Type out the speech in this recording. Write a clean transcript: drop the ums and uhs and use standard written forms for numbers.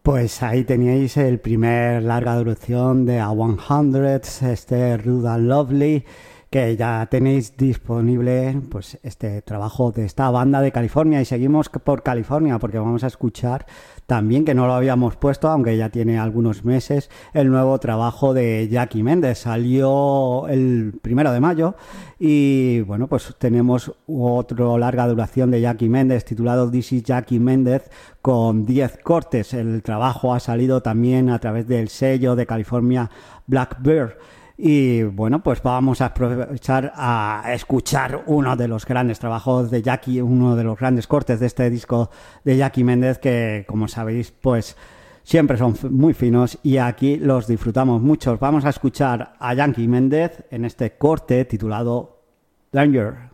Pues ahí teníais el primer larga duración de A 100, Rude and Lovely, que ya tenéis disponible pues este trabajo de esta banda de California. Y seguimos por California porque vamos a escuchar también, que no lo habíamos puesto, aunque ya tiene algunos meses, el nuevo trabajo de Jackie Méndez. Salió el 1 de mayo y bueno, pues tenemos otro larga duración de Jackie Méndez titulado This is Jackie Méndez, con 10 cortes. El trabajo ha salido también a través del sello de California Black Bear. Y bueno, pues vamos a aprovechar a escuchar uno de los grandes trabajos de Jackie, uno de los grandes cortes de este disco de Jackie Méndez, que como sabéis pues siempre son muy finos y aquí los disfrutamos mucho. Vamos a escuchar a Jackie Méndez en este corte titulado Danger.